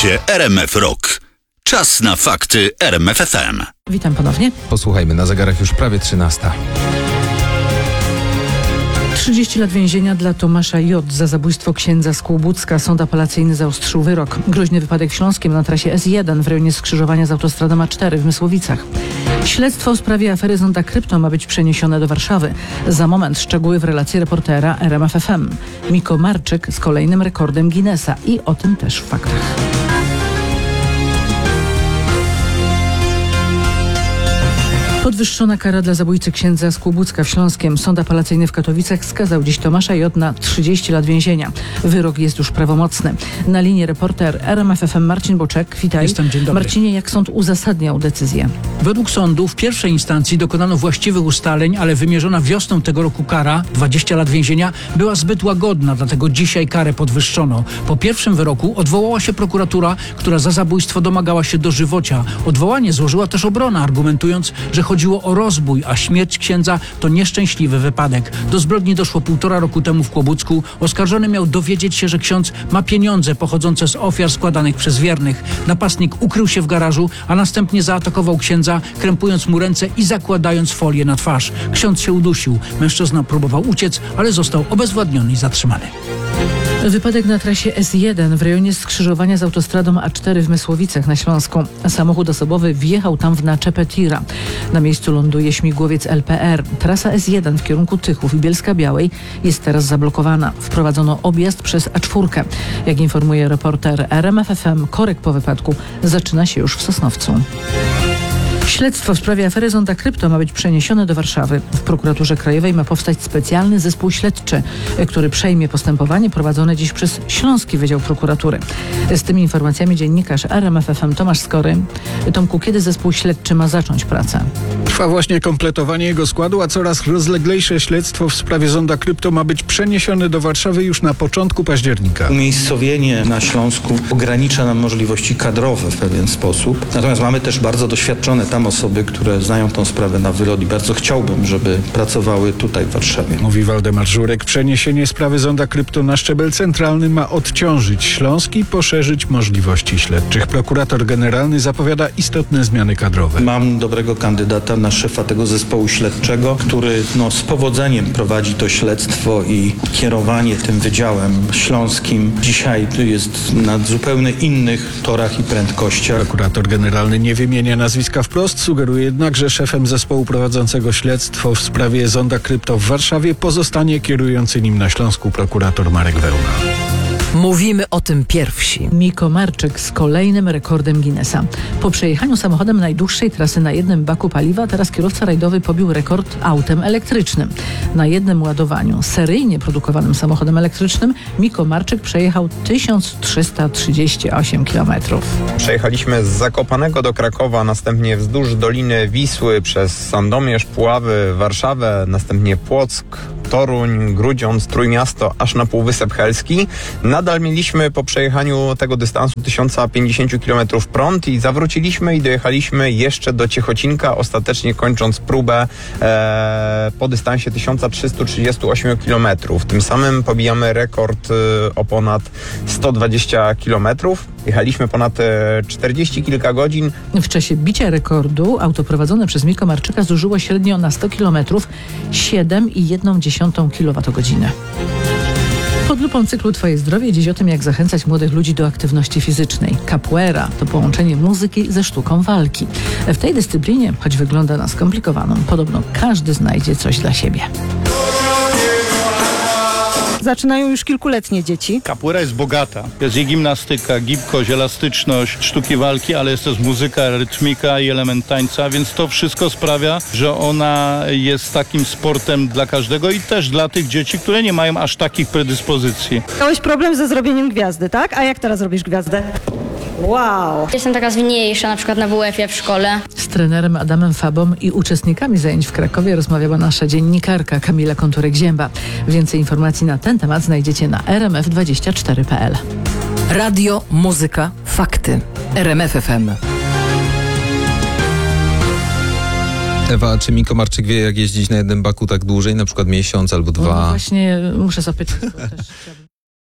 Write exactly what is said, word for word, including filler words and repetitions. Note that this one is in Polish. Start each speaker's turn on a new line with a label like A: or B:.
A: Słuchacie R M F Rock. Czas na fakty R M F F M.
B: Witam ponownie.
C: Posłuchajmy, na zegarach już prawie trzynasta.
B: trzydzieści lat więzienia dla Tomasza J. za zabójstwo księdza z Kłobucka. Sąd apelacyjny zaostrzył wyrok. Groźny wypadek w Śląskiem na trasie S jeden w rejonie skrzyżowania z autostradą A cztery w Mysłowicach. Śledztwo w sprawie afery Zonda Krypto ma być przeniesione do Warszawy. Za moment szczegóły w relacji reportera R M F F M. Miko Marczyk z kolejnym rekordem Guinnessa i o tym też w faktach. Podwyższona kara dla zabójcy księdza z Kłobucka w Śląskiem. Sąd apelacyjny w Katowicach skazał dziś Tomasza J. na trzydzieści lat więzienia. Wyrok jest już prawomocny. Na linii reporter R M F F M Marcin Boczek. Witaj.
D: Jestem, dzień dobry.
B: Marcinie, jak sąd uzasadniał decyzję?
D: Według sądu w pierwszej instancji dokonano właściwych ustaleń, ale wymierzona wiosną tego roku kara, dwadzieścia lat więzienia, była zbyt łagodna, dlatego dzisiaj karę podwyższono. Po pierwszym wyroku odwołała się prokuratura, która za zabójstwo domagała się dożywocia. Odwołanie złożyła też obrona, argumentując, że chodziło o rozbój, a śmierć księdza to nieszczęśliwy wypadek. Do zbrodni doszło półtora roku temu w Kłobucku. Oskarżony miał dowiedzieć się, że ksiądz ma pieniądze pochodzące z ofiar składanych przez wiernych. Napastnik ukrył się w garażu, a następnie zaatakował księdza, krępując mu ręce i zakładając folię na twarz. Ksiądz się udusił. Mężczyzna próbował uciec, ale został obezwładniony i zatrzymany.
B: Wypadek na trasie S jeden w rejonie skrzyżowania z autostradą A cztery w Mysłowicach na Śląsku. Samochód osobowy wjechał tam w naczepę tira. Na miejscu ląduje śmigłowiec L P R. Trasa S jeden w kierunku Tychów i Bielska-Białej jest teraz zablokowana. Wprowadzono objazd przez A cztery. Jak informuje reporter R M F F M, korek po wypadku zaczyna się już w Sosnowcu. Śledztwo w sprawie afery Zonda Krypto ma być przeniesione do Warszawy. W prokuraturze krajowej ma powstać specjalny zespół śledczy, który przejmie postępowanie prowadzone dziś przez Śląski Wydział Prokuratury. Z tymi informacjami dziennikarz R M F F M Tomasz Skory. Tomku, kiedy zespół śledczy ma zacząć pracę?
E: Trwa właśnie kompletowanie jego składu, a coraz rozleglejsze śledztwo w sprawie Zonda Krypto ma być przeniesione do Warszawy już na początku października.
F: Umiejscowienie na Śląsku ogranicza nam możliwości kadrowe w pewien sposób. Natomiast mamy też bardzo doświadczone tam osoby, które znają tą sprawę na wylot i bardzo chciałbym, żeby pracowały tutaj w Warszawie.
E: Mówi Waldemar Żurek. Przeniesienie sprawy Zonda Krypto na szczebel centralny ma odciążyć Śląski i poszerzyć możliwości śledczych. Prokurator generalny zapowiada istotne zmiany kadrowe.
F: Mam dobrego kandydata na szefa tego zespołu śledczego, który no, z powodzeniem prowadzi to śledztwo i kierowanie tym wydziałem śląskim. Dzisiaj jest na zupełnie innych torach i prędkościach.
E: Prokurator generalny nie wymienia nazwiska wprost, sugeruje jednak, że szefem zespołu prowadzącego śledztwo w sprawie Zonda Krypto w Warszawie pozostanie kierujący nim na Śląsku prokurator Marek Wełna.
G: Mówimy o tym pierwsi.
B: Miko Marczyk z kolejnym rekordem Guinnessa. Po przejechaniu samochodem najdłuższej trasy na jednym baku paliwa, teraz kierowca rajdowy pobił rekord autem elektrycznym. Na jednym ładowaniu seryjnie produkowanym samochodem elektrycznym Miko Marczyk przejechał tysiąc trzysta trzydzieści osiem kilometrów.
H: Przejechaliśmy z Zakopanego do Krakowa, następnie wzdłuż Doliny Wisły przez Sandomierz, Puławy, Warszawę, następnie Płock, Toruń, Grudziądz, Trójmiasto, aż na Półwysep Helski. Nadal mieliśmy po przejechaniu tego dystansu tysiąc pięćdziesiąt kilometrów prąd i zawróciliśmy i dojechaliśmy jeszcze do Ciechocinka, ostatecznie kończąc próbę e, po dystansie tysiąc trzysta trzydzieści osiem kilometrów. Tym samym pobijamy rekord e, o ponad sto dwadzieścia kilometrów. Jechaliśmy ponad e, czterdzieści kilka godzin.
B: W czasie bicia rekordu auto prowadzone przez Miko Marczyka zużyło średnio na sto kilometrów siedem i jedna dziesiąta kilowatogodziny. Pod lupą cyklu Twoje zdrowie dziś o tym, jak zachęcać młodych ludzi do aktywności fizycznej. Capoeira to połączenie muzyki ze sztuką walki. W tej dyscyplinie, choć wygląda na skomplikowaną, podobno każdy znajdzie coś dla siebie.
I: Zaczynają już kilkuletnie dzieci.
J: Capoeira jest bogata. Jest i gimnastyka, gibkość, elastyczność, sztuki walki, ale jest też muzyka, rytmika i element tańca, więc to wszystko sprawia, że ona jest takim sportem dla każdego i też dla tych dzieci, które nie mają aż takich predyspozycji.
I: Miałeś problem ze zrobieniem gwiazdy, tak? A jak teraz robisz gwiazdę? Wow!
K: Jestem taka zwinniejsza, na przykład na W F-ie w szkole.
B: Z trenerem Adamem Fabą i uczestnikami zajęć w Krakowie rozmawiała nasza dziennikarka Kamila Konturek-Zięba. Więcej informacji na ten temat znajdziecie na r m f dwadzieścia cztery kropka p l.
G: Radio, muzyka, fakty. R M F F M.
C: Ewa, czy Miko Marczyk wie, jak jeździć na jednym baku tak dłużej, na przykład miesiąc albo dwa?
B: No właśnie muszę zapytać, bo też chciałabym